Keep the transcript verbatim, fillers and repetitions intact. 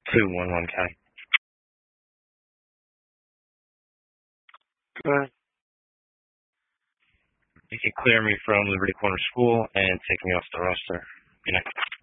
two one one K. Good. You can clear me from Liberty Corner School and take me off the roster. You know.